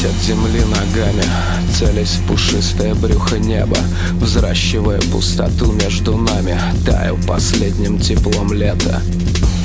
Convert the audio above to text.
от земли ногами, целясь в пушистое брюхо неба, взращивая пустоту между нами, таю последним теплом лета.